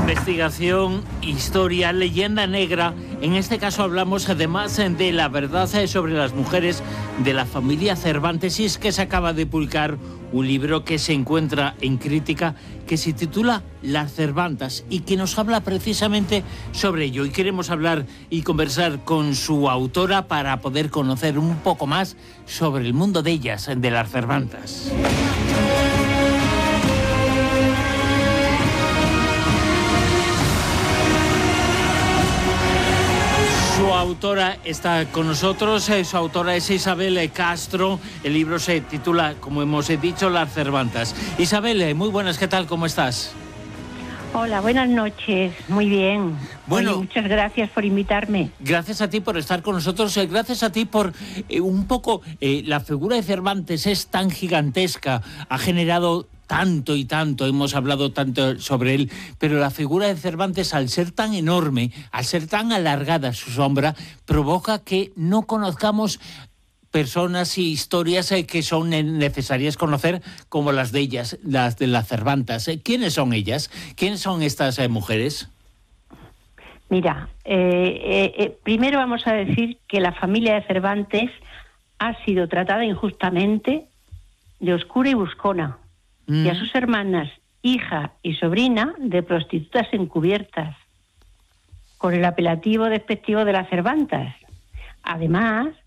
Investigación, historia, leyenda negra. En este caso hablamos además de la verdad sobre las mujeres de la familia Cervantes, y es que se acaba de publicar un libro que se encuentra en crítica, que se titula Las Cervantas y que nos habla precisamente sobre ello. Y queremos hablar y conversar con su autora para poder conocer un poco más sobre el mundo de ellas, de las Cervantas. Su autora está con nosotros, su autora es Isabel Castro. El libro se titula, como hemos dicho, Las Cervantas. Isabel, muy buenas, ¿qué tal? ¿Cómo estás? Hola, buenas noches, muy bien. Bueno, oye, muchas gracias por invitarme. Gracias a ti por estar con nosotros, gracias a ti por un poco... la figura de Cervantes es tan gigantesca, ha generado tanto y tanto, hemos hablado tanto sobre él, pero la figura de Cervantes, al ser tan enorme, al ser tan alargada su sombra, provoca que no conozcamos personas y historias que son necesarias conocer, como las de ellas, las de las Cervantas. ¿Quiénes son ellas? ¿Quiénes son estas mujeres? Mira, primero vamos a decir que la familia de Cervantes ha sido tratada injustamente, de oscura y buscona, y a sus hermanas, hija y sobrina, de prostitutas encubiertas, con el apelativo despectivo de las Cervantas. Además,